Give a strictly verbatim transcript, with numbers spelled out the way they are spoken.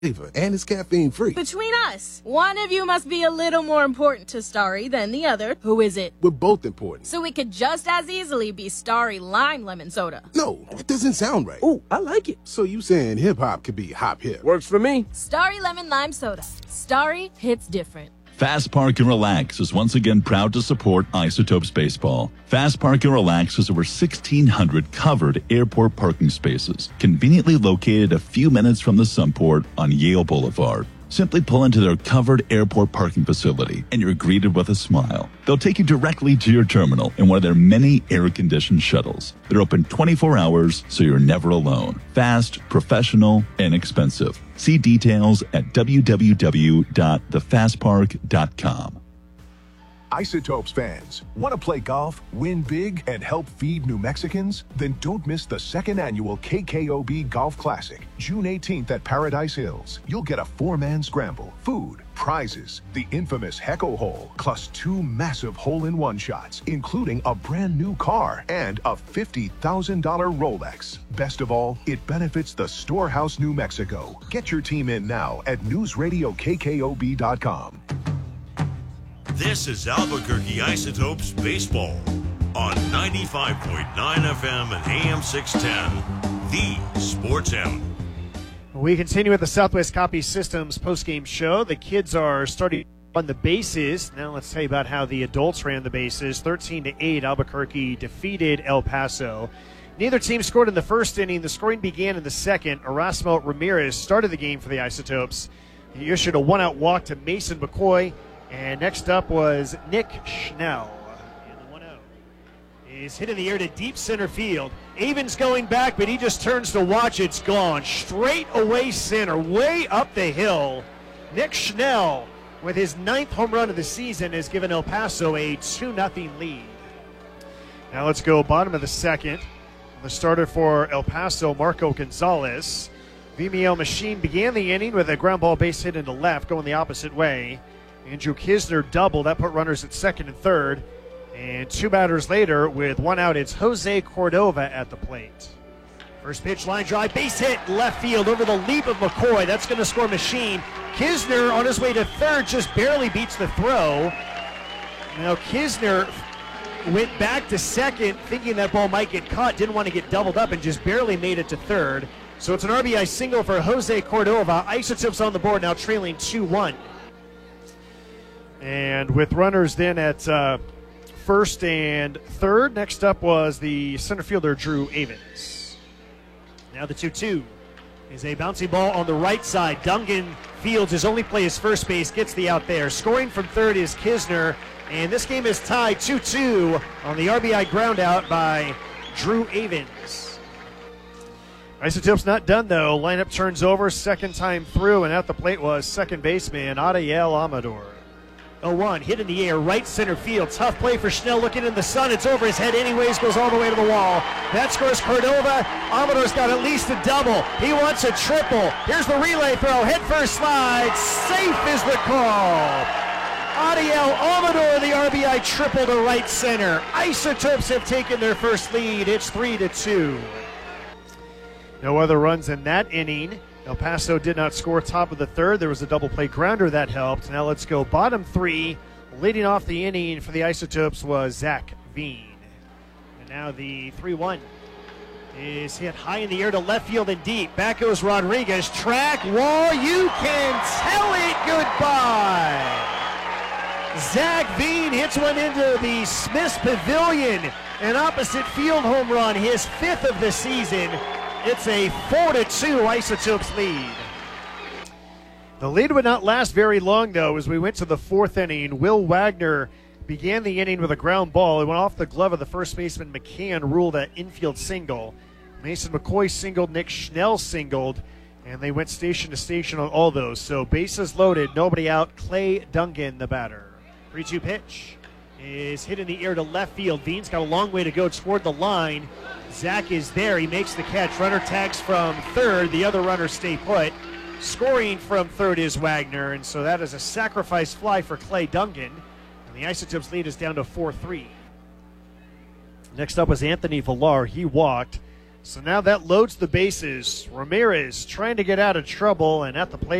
and it's caffeine free. Between us, one of you must be a little more important to Starry than the other. Who is it? We're both important. So we could just as easily be Starry Lime Lemon Soda. No, that doesn't sound right. Oh, I like it. So you saying hip-hop could be hop-hip? Works for me. Starry Lemon Lime Soda. Starry hits different. Fast Park and Relax is once again proud to support Isotopes Baseball. Fast Park and Relax has over sixteen hundred covered airport parking spaces, conveniently located a few minutes from the Sunport on Yale Boulevard. Simply pull into their covered airport parking facility and you're greeted with a smile. They'll take you directly to your terminal in one of their many air-conditioned shuttles. They're open twenty-four hours, so you're never alone. Fast, professional, and inexpensive. See details at w w w dot the fast park dot com. Isotopes fans, want to play golf, win big, and help feed New Mexicans? Then don't miss the second annual K K O B Golf Classic, June eighteenth at Paradise Hills. You'll get a four-man scramble, food, prizes, the infamous Hecko Hole, plus two massive hole-in-one shots, including a brand new car and a fifty thousand dollars Rolex. Best of all, it benefits the Storehouse New Mexico. Get your team in now at news radio k k o b dot com. This is Albuquerque Isotopes Baseball on ninety-five point nine F M and A M six ten, the Sports Animal. We continue with the Southwest Copy Systems postgame show. The kids are starting on the bases. Now let's tell you about how the adults ran the bases. thirteen to eight, Albuquerque defeated El Paso. Neither team scored in the first inning. The scoring began in the second. Erasmo Ramirez started the game for the Isotopes. He issued a one-out walk to Mason McCoy. And next up was Nick Schnell. And the one oh is hit in the air to deep center field. Avon's going back, but he just turns to watch. It's gone. Straight away center, way up the hill. Nick Schnell, with his ninth home run of the season, has given El Paso a two nothing lead. Now let's go bottom of the second. The starter for El Paso, Marco Gonzalez. Vimeo Machine began the inning with a ground ball base hit into left, going the opposite way. Andrew Kisner doubled. That put runners at second and third. And two batters later, with one out, it's Jose Cordova at the plate. First pitch, line drive, base hit, left field over the leap of McCoy. That's going to score Machine. Kisner on his way to third just barely beats the throw. Now Kisner went back to second thinking that ball might get caught, didn't want to get doubled up, and just barely made it to third. So it's an R B I single for Jose Cordova. Isotopes on the board, now trailing two one. And with runners then at uh, first and third, next up was the center fielder, Drew Avens. Now the two two is a bouncy ball on the right side. Dungan fields his only play is first base, gets the out there. Scoring from third is Kisner, and this game is tied two two on the R B I ground out by Drew Avens. Isotopes not done, though. Lineup turns over, second time through, and at the plate was second baseman Adiel Amador. oh one, hit in the air, right center field. Tough play for Schnell, looking in the sun. It's over his head anyways, goes all the way to the wall. That scores Cordova. Amador's got at least a double. He wants a triple. Here's the relay throw. Head first slide. Safe is the call. Adiel Amador, the R B I triple to right center. Isotopes have taken their first lead. It's three to two. No other runs in that inning. El Paso did not score top of the third. There was a double play grounder that helped. Now let's go bottom three. Leading off the inning for the Isotopes was Zach Veen. And now the three one is hit high in the air to left field and deep. Back goes Rodriguez. Track wall. You can tell it goodbye. Zach Veen hits one into the Smith's Pavilion. An opposite field home run, his fifth of the season. It's a four to two Isotopes lead. The lead would not last very long, though, as we went to the fourth inning. Will Wagner began the inning with a ground ball. It went off the glove of the first baseman McCann, ruled an infield single. Mason McCoy singled, Nick Schnell singled, and they went station to station on all those. So bases loaded, nobody out. Clay Dungan, the batter. three two pitch is hit in the air to left field. Veen's got a long way to go toward the line. Zach is there. He makes the catch. Runner tags from third. The other runners stay put. Scoring from third is Wagner, and so that is a sacrifice fly for Clay Dungan. And the Isotopes lead is down to four three. Next up was Anthony Villar. He walked. So now that loads the bases. Ramirez trying to get out of trouble, and at the plate